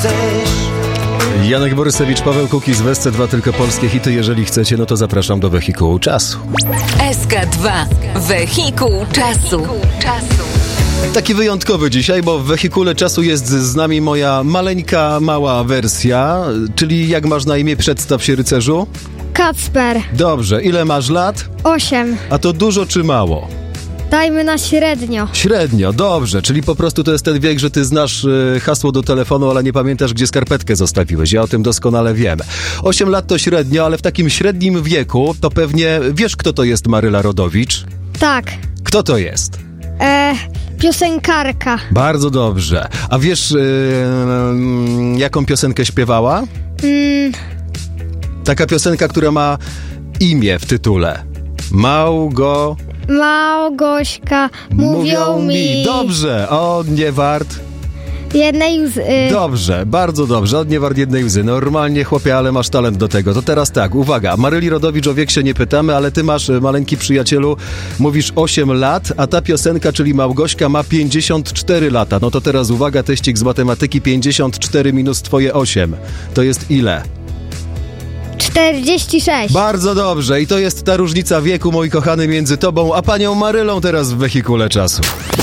chcesz. Janek Borysewicz, Paweł Kukiz, w SC2 tylko polskie hity. Jeżeli chcecie, no to zapraszam do Wehikułu Czasu. SK2. Wehikuł Czasu. Taki wyjątkowy dzisiaj, bo w Wehikule Czasu jest z nami moja maleńka, mała wersja. Czyli jak masz na imię, przedstaw się, rycerzu? Kacper. Dobrze, ile masz lat? 8. A to dużo czy mało? Dajmy na średnio. Średnio, dobrze, czyli po prostu to jest ten wiek, że ty znasz hasło do telefonu, ale nie pamiętasz, gdzie skarpetkę zostawiłeś. Ja o tym doskonale wiem. 8 lat to średnio, ale w takim średnim wieku to pewnie wiesz, kto to jest Maryla Rodowicz? Tak. Kto to jest? Piosenkarka. Bardzo dobrze. A wiesz, jaką piosenkę śpiewała? Taka piosenka, która ma imię w tytule. Małgośka, mówią mi. Dobrze, on nie wart. Jednej łzy. Dobrze, bardzo dobrze, od nie wart jednej łzy. Normalnie, chłopie, ale masz talent do tego. To teraz tak, uwaga, Maryli Rodowicz o wiek się nie pytamy, ale ty masz, maleńki przyjacielu, mówisz 8 lat, a ta piosenka, czyli Małgośka, ma 54 lata. No to teraz uwaga, teścik z matematyki, 54 minus twoje 8. To jest ile? 46. Bardzo dobrze, i to jest ta różnica wieku, mój kochany, między tobą a panią Marylą teraz w Wehikule Czasu.